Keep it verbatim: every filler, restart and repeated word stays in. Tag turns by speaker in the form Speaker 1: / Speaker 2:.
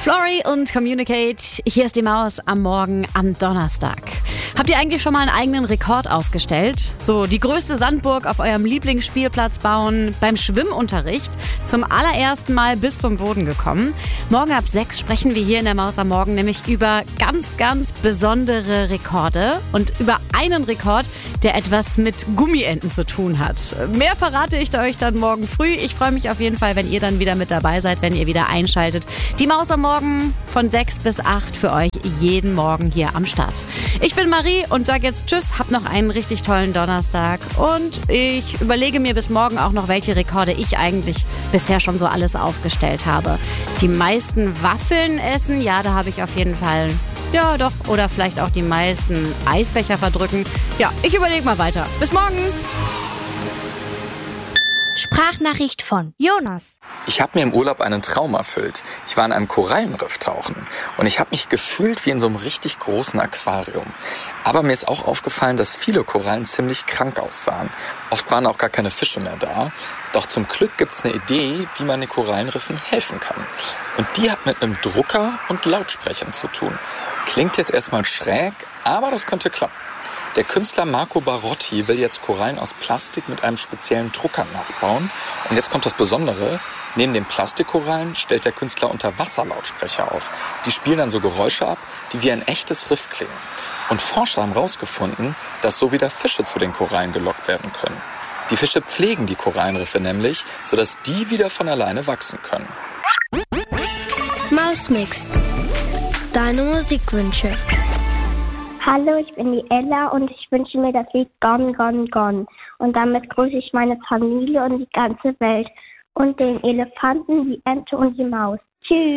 Speaker 1: Flori und Communicate, hier ist die Maus am Morgen am Donnerstag. Habt ihr eigentlich schon mal einen eigenen Rekord aufgestellt? So die größte Sandburg auf eurem Lieblingsspielplatz bauen, beim Schwimmunterricht zum allerersten Mal bis zum Boden gekommen? Morgen ab sechs sprechen wir hier in der Maus am Morgen nämlich über ganz, ganz besondere Rekorde und über einen Rekord, der etwas mit Gummienten zu tun hat. Mehr verrate ich euch dann morgen früh. Ich freue mich auf jeden Fall, wenn ihr dann wieder mit dabei seid, wenn ihr wieder einschaltet. Die Maus am Morgen von sechs bis acht für euch jeden Morgen hier am Start. Ich bin Marie und sage jetzt Tschüss, hab noch einen richtig tollen Donnerstag und ich überlege mir bis morgen auch noch, welche Rekorde ich eigentlich bisher schon so alles aufgestellt habe. Die meisten Waffeln essen, ja, da habe ich auf jeden Fall, ja doch, oder vielleicht auch die meisten Eisbecher verdrücken. Ja, ich überlege mal weiter. Bis morgen!
Speaker 2: Sprachnachricht von Jonas.
Speaker 3: Ich habe mir im Urlaub einen Traum erfüllt. Ich war in einem Korallenriff tauchen und ich habe mich gefühlt wie in so einem richtig großen Aquarium. Aber mir ist auch aufgefallen, dass viele Korallen ziemlich krank aussahen. Oft waren auch gar keine Fische mehr da. Doch zum Glück gibt's eine Idee, wie man den Korallenriffen helfen kann. Und die hat mit einem Drucker und Lautsprechern zu tun. Klingt jetzt erstmal schräg, aber das könnte klappen. Der Künstler Marco Barotti will jetzt Korallen aus Plastik mit einem speziellen Drucker nachbauen. Und jetzt kommt das Besondere. Neben den Plastikkorallen stellt der Künstler Unterwasserlautsprecher auf. Die spielen dann so Geräusche ab, die wie ein echtes Riff klingen. Und Forscher haben herausgefunden, dass so wieder Fische zu den Korallen gelockt werden können. Die Fische pflegen die Korallenriffe nämlich, sodass die wieder von alleine wachsen können.
Speaker 2: Mausmix. Deine Musikwünsche.
Speaker 4: Hallo, ich bin die Ella und ich wünsche mir das Lied Gone, Gone, Gone. Und damit grüße ich meine Familie und die ganze Welt. Und den Elefanten, die Ente und die Maus. Tschüss.